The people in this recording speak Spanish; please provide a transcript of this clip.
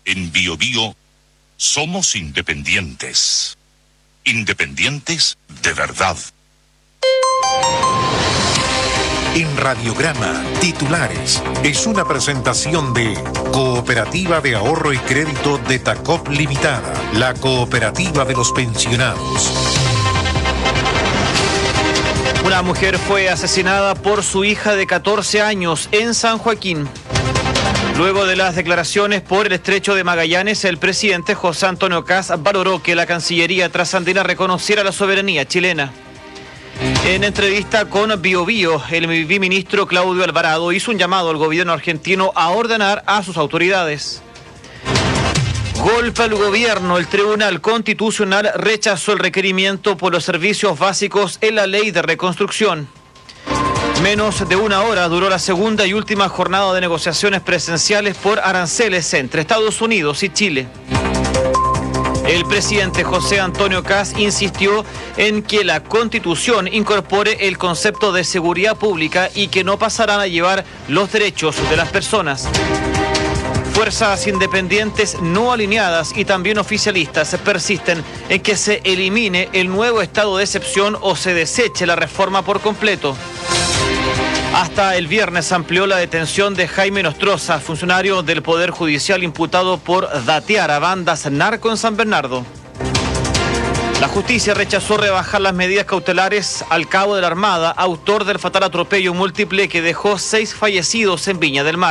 En BioBio somos independientes. Independientes de verdad. En Radiograma, titulares, es una presentación de Cooperativa de Ahorro y Crédito de Tacop Limitada, la cooperativa de los pensionados. Una mujer fue asesinada por su hija de 14 años en San Joaquín. Luego de las declaraciones por el Estrecho de Magallanes, el presidente José Antonio Kast valoró que la Cancillería trasandina reconociera la soberanía chilena. En entrevista con BioBio, el viceministro Claudio Alvarado hizo un llamado al gobierno argentino a ordenar a sus autoridades. Golpe al gobierno. El Tribunal Constitucional rechazó el requerimiento por los servicios básicos en la ley de reconstrucción. Menos de una hora duró la segunda y última jornada de negociaciones presenciales por aranceles entre Estados Unidos y Chile. El presidente José Antonio Kast insistió en que la Constitución incorpore el concepto de seguridad pública y que no pasarán a llevar los derechos de las personas. Fuerzas independientes no alineadas y también oficialistas persisten en que se elimine el nuevo estado de excepción o se deseche la reforma por completo. Hasta el viernes amplió la detención de Jaime Nostroza, funcionario del Poder Judicial imputado por datear a bandas narco en San Bernardo. La justicia rechazó rebajar las medidas cautelares al cabo de la Armada, autor del fatal atropello múltiple que dejó 6 fallecidos en Viña del Mar.